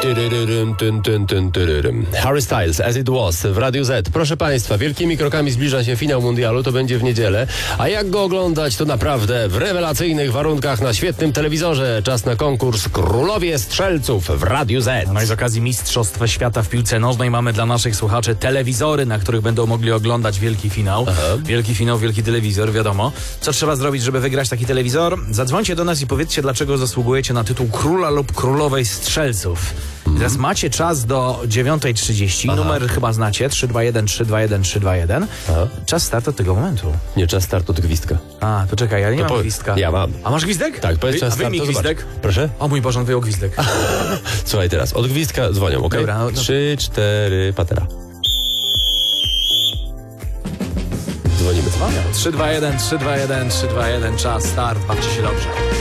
Harry Styles, As It Was w Radiu Z. Proszę Państwa, wielkimi krokami zbliża się finał mundialu, to będzie w niedzielę. A jak go oglądać, to naprawdę w rewelacyjnych warunkach na świetnym telewizorze. Czas na konkurs Królowie Strzelców w Radiu Z. No i z okazji Mistrzostw Świata w piłce nożnej mamy dla naszych słuchaczy telewizory, na których będą mogli oglądać wielki finał. Wielki finał, wielki telewizor, wiadomo. Co trzeba zrobić, żeby wygrać taki telewizor? Zadzwońcie do nas i powiedzcie, dlaczego zasługujecie na tytuł króla lub królowej strzelców. Teraz macie czas do 9:30. Numer chyba znacie. 321 321 321. Czas startu od tego momentu. Nie, czas startu od gwizdka. A, to czekaj, ja nie mam gwizdka. Ja mam. A masz gwizdek? Tak, powiedz czas A wyjmij startu, gwizdek. zobacz. Proszę? O mój Boże, on wyjął gwizdek. Słuchaj teraz, od gwizdka dzwonią, okej? Dobra, no. 3, 4, patera. Dzwonimy. 321 321 321. Czas, start, bawcie się dobrze.